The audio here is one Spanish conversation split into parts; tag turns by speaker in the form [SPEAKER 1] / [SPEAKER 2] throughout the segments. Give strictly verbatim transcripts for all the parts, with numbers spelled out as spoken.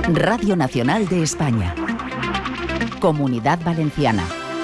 [SPEAKER 1] Radio Nacional de España. Comunidad Valenciana.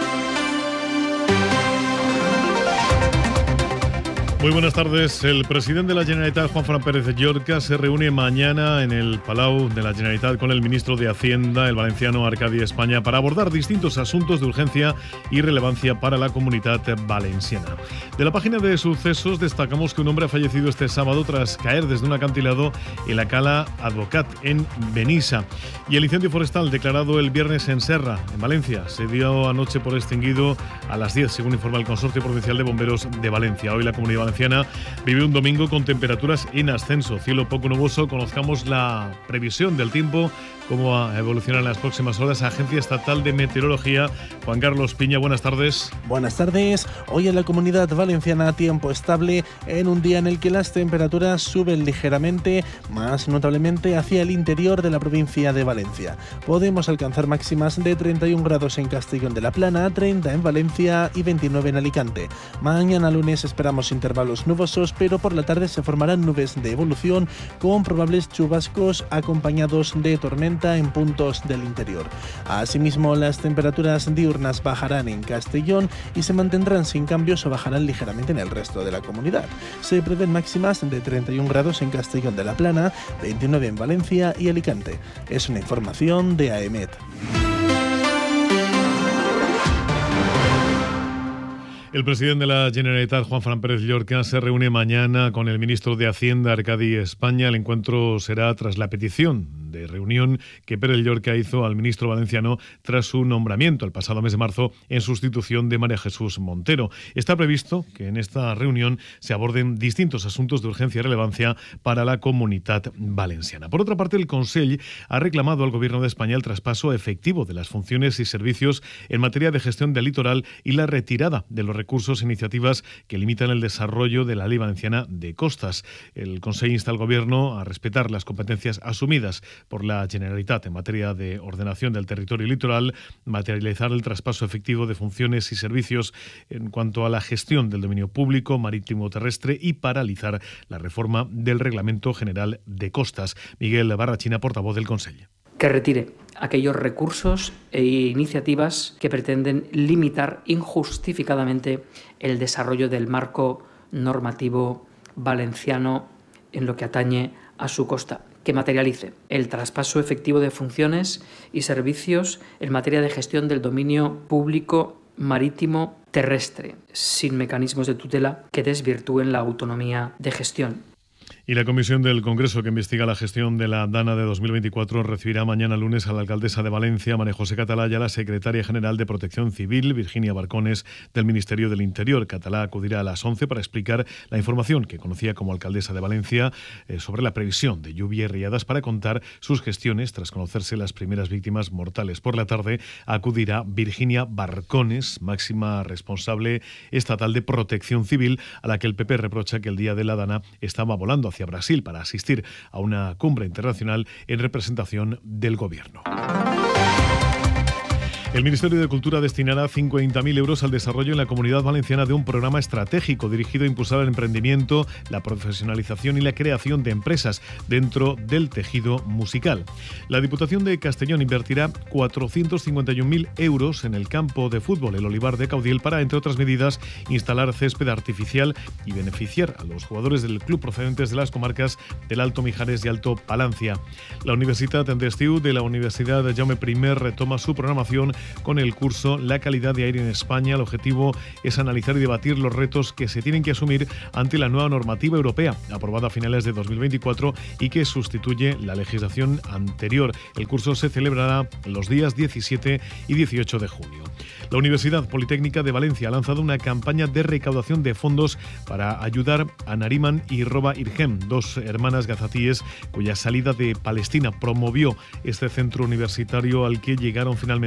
[SPEAKER 2] Muy buenas tardes. El presidente de la Generalitat, Juanfran Pérez Llorca, se reúne mañana en el Palau de la Generalitat con el ministro de Hacienda, el valenciano Arcadi España, para abordar distintos asuntos de urgencia y relevancia para la comunidad valenciana. De la página de sucesos destacamos que un hombre ha fallecido este sábado tras caer desde un acantilado en la cala Advocat, en Benissa. Y el incendio forestal declarado el viernes en Serra, en Valencia, se dio anoche por extinguido a las diez, según informa el Consorcio Provincial de Bomberos de Valencia. Hoy la comunidad valenciana vive un domingo con temperaturas en ascenso, cielo poco nuboso. Conozcamos la previsión del tiempo, cómo va a evolucionar en las próximas horas. Agencia Estatal de Meteorología, Juan Carlos Piña, buenas tardes.
[SPEAKER 3] Buenas tardes. Hoy en la Comunidad Valenciana tiempo estable en un día en el que las temperaturas suben ligeramente, más notablemente hacia el interior de la provincia de Valencia. Podemos alcanzar máximas de treinta y un grados en Castellón de la Plana, treinta en Valencia y veintinueve en Alicante. Mañana lunes esperamos intervalos nubosos, pero por la tarde se formarán nubes de evolución con probables chubascos acompañados de tormenta en puntos del interior. Asimismo, las temperaturas diurnas bajarán en Castellón y se mantendrán sin cambios o bajarán ligeramente en el resto de la comunidad. Se prevén máximas de treinta y un grados en Castellón de la Plana, veintinueve en Valencia y Alicante. Es una información de AEMET.
[SPEAKER 2] El presidente de la Generalitat, Juanfran Pérez Llorca, se reúne mañana con el ministro de Hacienda, Arcadi España. El encuentro será tras la petición de reunión que Pérez Llorca hizo al ministro valenciano tras su nombramiento el pasado mes de marzo en sustitución de María Jesús Montero. Está previsto que en esta reunión se aborden distintos asuntos de urgencia y relevancia para la comunidad valenciana. Por otra parte, el Consell ha reclamado al Gobierno de España el traspaso efectivo de las funciones y servicios en materia de gestión del litoral y la retirada de los recursos e iniciativas que limitan el desarrollo de la Ley Valenciana de Costas. El Consell insta al Gobierno a respetar las competencias asumidas por la Generalitat en materia de ordenación del territorio litoral, materializar el traspaso efectivo de funciones y servicios en cuanto a la gestión del dominio público marítimo terrestre y paralizar la reforma del Reglamento General de Costas. Miguel Barrachina, portavoz del Consell.
[SPEAKER 4] Que retire aquellos recursos e iniciativas que pretenden limitar injustificadamente el desarrollo del marco normativo valenciano en lo que atañe a su costa. Que materialice el traspaso efectivo de funciones y servicios en materia de gestión del dominio público marítimo terrestre, sin mecanismos de tutela que desvirtúen la autonomía de gestión.
[SPEAKER 2] Y la Comisión del Congreso que investiga la gestión de la Dana de dos mil veinticuatro recibirá mañana lunes a la alcaldesa de Valencia, María José Catalá, y a la secretaria general de Protección Civil, Virginia Barcones, del Ministerio del Interior. Catalá acudirá a las once para explicar la información que conocía como alcaldesa de Valencia eh, sobre la previsión de lluvia y riadas, para contar sus gestiones tras conocerse las primeras víctimas mortales. Por la tarde acudirá Virginia Barcones, máxima responsable estatal de Protección Civil, a la que el P P reprocha que el día de la Dana estaba volando hacia Brasil para asistir a una cumbre internacional en representación del Gobierno. El Ministerio de Cultura destinará cincuenta mil euros al desarrollo en la Comunidad Valenciana de un programa estratégico dirigido a impulsar el emprendimiento, la profesionalización y la creación de empresas dentro del tejido musical. La Diputación de Castellón invertirá cuatrocientos cincuenta y un mil euros en el campo de fútbol El Olivar de Caudiel para, entre otras medidas, instalar césped artificial y beneficiar a los jugadores del club procedentes de las comarcas del Alto Mijares y Alto Palancia. La Universitat d'Estiu de la Universidad Jaume I retoma su programación con el curso La calidad de aire en España. El objetivo es analizar y debatir los retos que se tienen que asumir ante la nueva normativa europea, aprobada a finales de dos mil veinticuatro y que sustituye la legislación anterior. El curso se celebrará los días diecisiete y dieciocho de junio. La Universidad Politécnica de Valencia ha lanzado una campaña de recaudación de fondos para ayudar a Nariman y Roba Irgem, dos hermanas gazatíes cuya salida de Palestina promovió este centro universitario, al que llegaron finalmente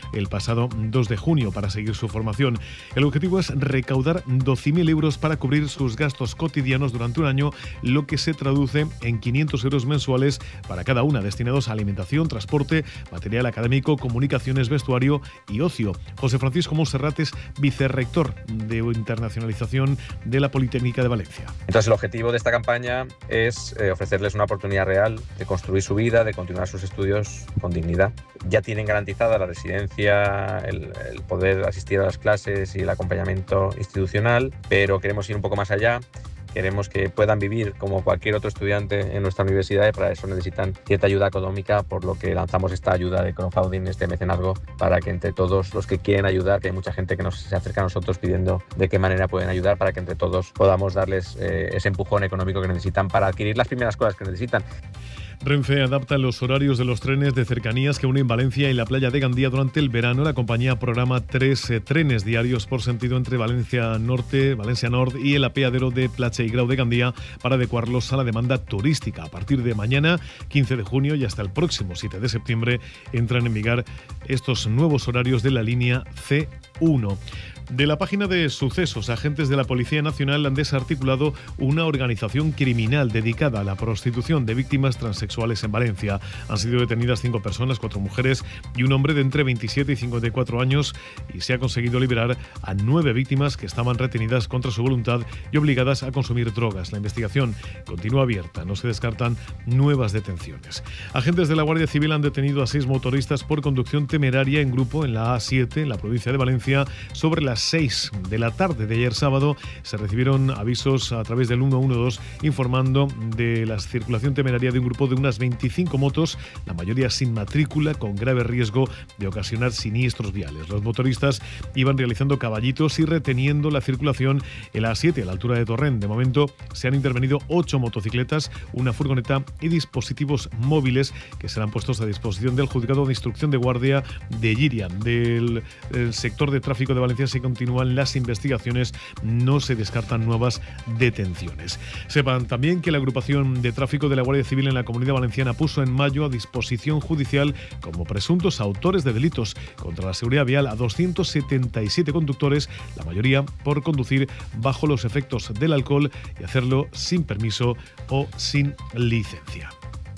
[SPEAKER 2] el pasado dos de junio para seguir su formación. El objetivo es recaudar doce mil euros para cubrir sus gastos cotidianos durante un año, lo que se traduce en quinientos euros mensuales para cada una, destinados a alimentación, transporte, material académico, comunicaciones, vestuario y ocio. José Francisco Monserrat es vicerrector de internacionalización de la Politécnica de Valencia.
[SPEAKER 5] Entonces, el objetivo de esta campaña es eh, ofrecerles una oportunidad real de construir su vida, de continuar sus estudios con dignidad. Ya tienen garantizada la residencia, el, el poder asistir a las clases y el acompañamiento institucional, pero queremos ir un poco más allá. Queremos que puedan vivir como cualquier otro estudiante en nuestra universidad y para eso necesitan cierta ayuda económica, por lo que lanzamos esta ayuda de crowdfunding, este mecenazgo, para que entre todos los que quieren ayudar, que hay mucha gente que nos se acerca a nosotros pidiendo de qué manera pueden ayudar, para que entre todos podamos darles eh, ese empujón económico que necesitan para adquirir las primeras cosas que necesitan.
[SPEAKER 2] Renfe adapta los horarios de los trenes de cercanías que unen Valencia y la playa de Gandía durante el verano. La compañía programa tres eh, trenes diarios por sentido entre Valencia Norte, Valencia Nord y el apeadero de Platja y Grau de Gandía para adecuarlos a la demanda turística. A partir de mañana, quince de junio, y hasta el próximo siete de septiembre, entran en vigor estos nuevos horarios de la línea ce uno. De la página de sucesos, agentes de la Policía Nacional han desarticulado una organización criminal dedicada a la prostitución de víctimas transexuales en Valencia. Han sido detenidas cinco personas, cuatro mujeres y un hombre de entre veintisiete y cincuenta y cuatro años, y se ha conseguido liberar a nueve víctimas que estaban retenidas contra su voluntad y obligadas a consumir drogas. La investigación continúa abierta, no se descartan nuevas detenciones. Agentes de la Guardia Civil han detenido a seis motoristas por conducción temeraria en grupo en la A siete, en la provincia de Valencia. Sobre las seis de la tarde de ayer sábado se recibieron avisos a través del ciento doce informando de la circulación temeraria de un grupo de unas veinticinco motos, la mayoría sin matrícula, con grave riesgo de ocasionar siniestros viales. Los motoristas iban realizando caballitos y reteniendo la circulación en la A siete a la altura de Torrent. De momento se han intervenido ocho motocicletas, una furgoneta y dispositivos móviles que serán puestos a disposición del Juzgado de Instrucción de Guardia de Llíria. Del, del sector de tráfico de Valencia se continúan las investigaciones, no se descartan nuevas detenciones. Sepan también que la agrupación de tráfico de la Guardia Civil en la Comunidad Valenciana puso en mayo a disposición judicial como presuntos autores de delitos contra la seguridad vial a doscientos setenta y siete conductores, la mayoría por conducir bajo los efectos del alcohol y hacerlo sin permiso o sin licencia.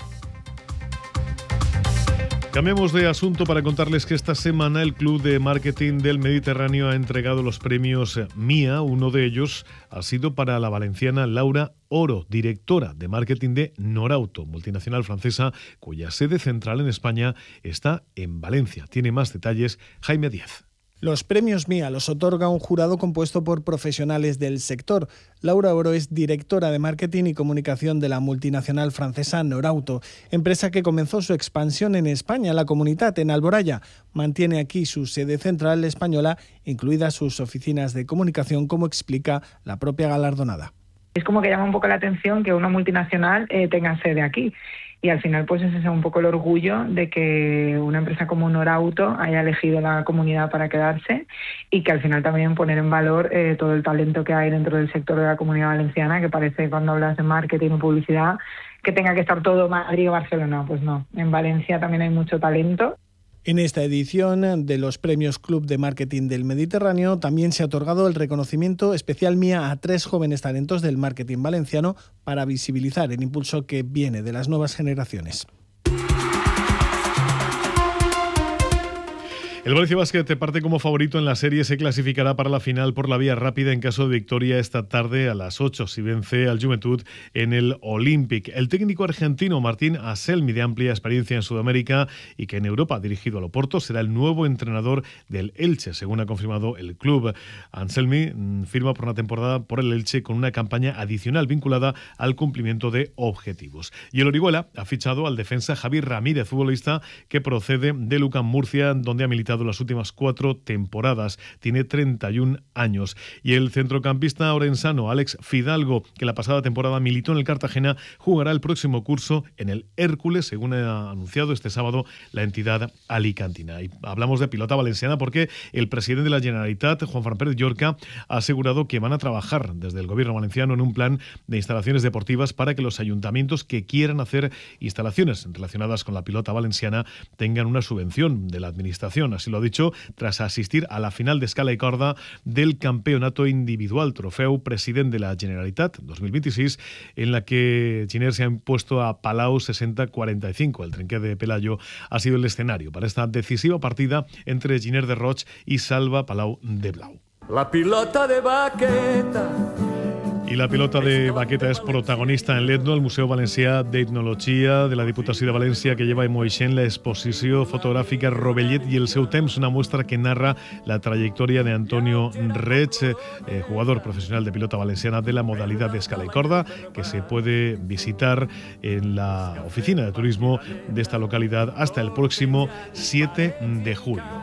[SPEAKER 2] Cambiamos de asunto para contarles que esta semana el Club de Marketing del Mediterráneo ha entregado los premios MIA. Uno de ellos ha sido para la valenciana Laura Oro, directora de marketing de Norauto, multinacional francesa cuya sede central en España está en Valencia. Tiene más detalles Jaime Díez.
[SPEAKER 6] Los premios MIA los otorga un jurado compuesto por profesionales del sector. Laura Oro es directora de marketing y comunicación de la multinacional francesa Norauto, empresa que comenzó su expansión en España, la Comunitat, en Alboraya. Mantiene aquí su sede central española, incluidas sus oficinas de comunicación, como explica la propia galardonada.
[SPEAKER 7] Es como que llama un poco la atención que una multinacional eh, tenga sede aquí. Y al final pues ese es un poco el orgullo de que una empresa como Norauto haya elegido la comunidad para quedarse y que al final también poner en valor eh, todo el talento que hay dentro del sector de la Comunidad Valenciana, que parece cuando hablas de marketing o publicidad que tenga que estar todo Madrid o Barcelona. Pues no, en Valencia también hay mucho talento.
[SPEAKER 6] En esta edición de los premios Club de Marketing del Mediterráneo también se ha otorgado el reconocimiento especial MIA a tres jóvenes talentos del marketing valenciano para visibilizar el impulso que viene de las nuevas generaciones.
[SPEAKER 2] El Valencia Basket parte como favorito en la serie, se clasificará para la final por la vía rápida en caso de victoria esta tarde a las ocho si vence al Juventud en el Olympic. El técnico argentino Martín Anselmi, de amplia experiencia en Sudamérica y que en Europa ha dirigido al Oporto, será el nuevo entrenador del Elche, según ha confirmado el club. Anselmi firma por una temporada por el Elche con una campaña adicional vinculada al cumplimiento de objetivos. Y el Orihuela ha fichado al defensa Javi Ramírez, futbolista que procede de Lucan Murcia, donde ha militado las últimas cuatro temporadas. Tiene treinta y un años. Y el centrocampista orensano Alex Fidalgo, que la pasada temporada militó en el Cartagena, jugará el próximo curso en el Hércules, según ha anunciado este sábado la entidad alicantina. Y hablamos de pilota valenciana porque el presidente de la Generalitat, Juan Fran Pérez Llorca, ha asegurado que van a trabajar desde el gobierno valenciano en un plan de instalaciones deportivas para que los ayuntamientos que quieran hacer instalaciones relacionadas con la pilota valenciana tengan una subvención de la administración. Así Así lo ha dicho tras asistir a la final de escala y corda del Campeonato Individual Trofeu President de la Generalitat dos mil veintiséis, en la que Giner se ha impuesto a Palau sesenta a cuarenta y cinco. El trinquet de Pelayo ha sido el escenario para esta decisiva partida entre Giner de Roig y Salva Palau de Blau.
[SPEAKER 8] La pilota de Baqueta.
[SPEAKER 2] I la pilota de Baqueta es protagonista en l'Etno, el Museu Valencià d'Etnologia de la Diputació de València, que lleva en Moixent la exposició fotogràfica Rovellet i el seu temps, una muestra que narra la trayectoria de Antonio Reig, eh, jugador profesional de pilota valenciana de la modalidad de escala y corda, que se puede visitar en la oficina de turismo de esta localidad hasta el próximo siete de julio.